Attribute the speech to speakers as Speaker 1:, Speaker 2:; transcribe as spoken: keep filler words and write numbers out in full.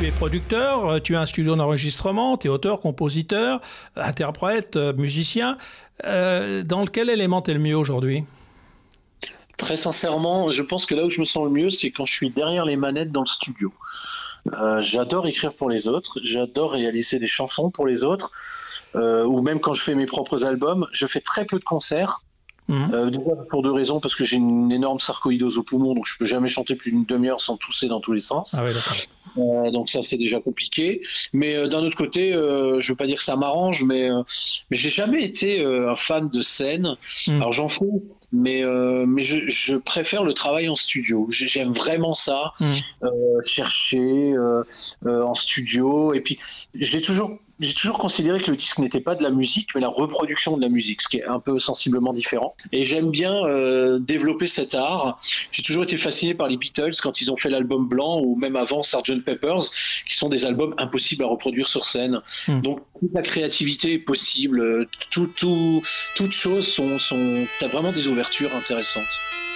Speaker 1: tu es producteur, euh, tu as un studio d'enregistrement, tu es auteur, compositeur, interprète, euh, musicien. Euh, dans quel élément t'es le mieux aujourd'hui?
Speaker 2: Très sincèrement, je pense que là où je me sens le mieux, c'est quand je suis derrière les manettes dans le studio. Euh, j'adore écrire pour les autres, j'adore réaliser des chansons pour les autres, euh, ou même quand je fais mes propres albums. Je fais très peu de concerts.
Speaker 1: Mmh.
Speaker 2: Euh, déjà pour deux raisons, parce que j'ai une énorme sarcoïdose au poumon, donc je peux jamais chanter plus d'une demi-heure sans tousser dans tous les sens.
Speaker 1: Ah oui, d'accord.
Speaker 2: Euh, donc ça c'est déjà compliqué. Mais euh, d'un autre côté, euh, je veux pas dire que ça m'arrange, mais euh, mais j'ai jamais été euh, un fan de scène.
Speaker 1: Mmh.
Speaker 2: Alors j'en fais, mais euh, mais je, je préfère le travail en studio. J'ai- J'aime vraiment ça,
Speaker 1: Mmh.
Speaker 2: euh, chercher euh, euh, en studio. Et puis j'ai toujours j'ai toujours considéré que le disque n'était pas de la musique, mais la reproduction de la musique, ce qui est un peu sensiblement différent. Et j'aime bien euh, développer cet art. J'ai toujours été fasciné par les Beatles quand ils ont fait l'album Blanc, ou même avant sergent Pepper's, qui sont des albums impossibles à reproduire sur scène.
Speaker 1: Mmh.
Speaker 2: Donc toute la créativité est possible. Tout, tout, toutes choses sont, sont. T'as vraiment des ouvertures intéressantes.